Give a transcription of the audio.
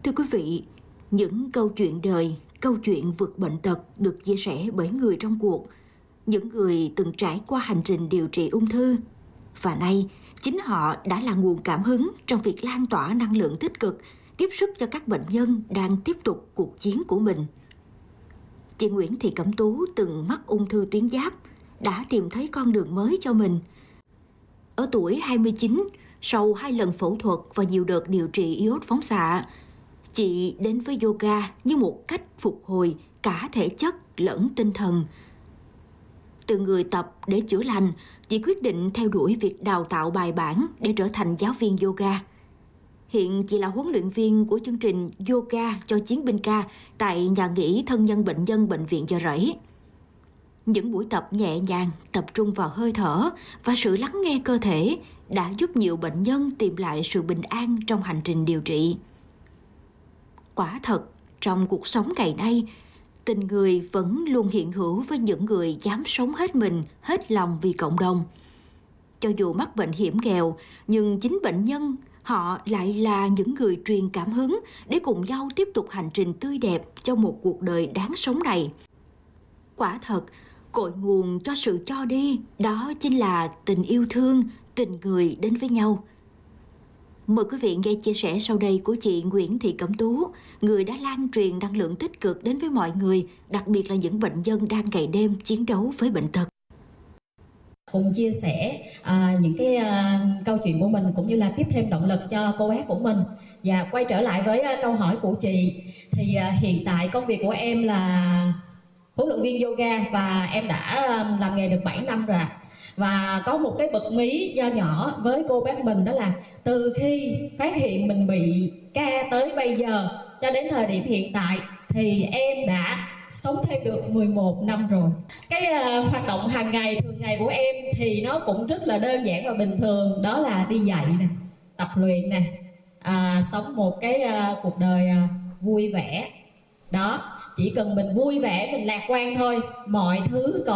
Thưa quý vị, những câu chuyện đời, câu chuyện vượt bệnh tật được chia sẻ bởi người trong cuộc, những người từng trải qua hành trình điều trị ung thư. Và nay, chính họ đã là nguồn cảm hứng trong việc lan tỏa năng lượng tích cực, tiếp sức cho các bệnh nhân đang tiếp tục cuộc chiến của mình. Chị Nguyễn Thị Cẩm Tú từng mắc ung thư tuyến giáp, đã tìm thấy con đường mới cho mình. Ở tuổi 29, sau 2 lần phẫu thuật và nhiều đợt điều trị iốt phóng xạ, chị đến với yoga như một cách phục hồi cả thể chất lẫn tinh thần. Từ người tập để chữa lành, chị quyết định theo đuổi việc đào tạo bài bản để trở thành giáo viên yoga. Hiện chị là huấn luyện viên của chương trình yoga cho chiến binh ca tại nhà nghỉ thân nhân bệnh nhân Bệnh viện Chợ Rẫy. Những buổi tập nhẹ nhàng, tập trung vào hơi thở và sự lắng nghe cơ thể đã giúp nhiều bệnh nhân tìm lại sự bình an trong hành trình điều trị. Quả thật, trong cuộc sống ngày nay, tình người vẫn luôn hiện hữu với những người dám sống hết mình, hết lòng vì cộng đồng. Cho dù mắc bệnh hiểm nghèo, nhưng chính bệnh nhân, họ lại là những người truyền cảm hứng để cùng nhau tiếp tục hành trình tươi đẹp cho một cuộc đời đáng sống này. Quả thật, cội nguồn cho sự cho đi, đó chính là tình yêu thương, tình người đến với nhau. Mời quý vị nghe chia sẻ sau đây của chị Nguyễn Thị Cẩm Tú, người đã lan truyền năng lượng tích cực đến với mọi người, đặc biệt là những bệnh nhân đang ngày đêm chiến đấu với bệnh tật. Cùng chia sẻ những cái câu chuyện của mình cũng như là tiếp thêm động lực cho cô bé của mình. Và quay trở lại với câu hỏi của chị, thì hiện tại công việc của em là huấn luyện viên yoga và em đã làm nghề được 7 năm rồi ạ. Và có một cái bật mí nho nhỏ với cô bác mình, đó là từ khi phát hiện mình bị ca tới bây giờ cho đến thời điểm hiện tại thì em đã sống thêm được 11 năm rồi. Cái hoạt động hàng ngày, thường ngày của em thì nó cũng rất là đơn giản và bình thường, đó là đi dạy nè, tập luyện nè, sống một cái cuộc đời vui vẻ. Đó, chỉ cần mình vui vẻ, mình lạc quan thôi, mọi thứ